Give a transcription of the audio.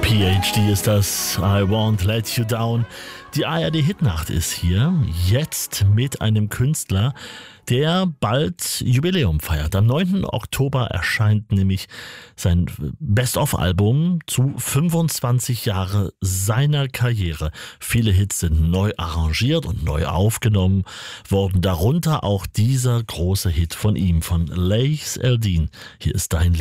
PhD ist das, I Won't Let You Down. Die ARD-Hitnacht ist hier, jetzt mit einem Künstler, der bald Jubiläum feiert. Am 9. Oktober erscheint nämlich sein Best-of-Album zu 25 Jahre seiner Karriere. Viele Hits sind neu arrangiert und neu aufgenommen worden, darunter auch dieser große Hit von ihm, von Laïs Eldin. Hier ist dein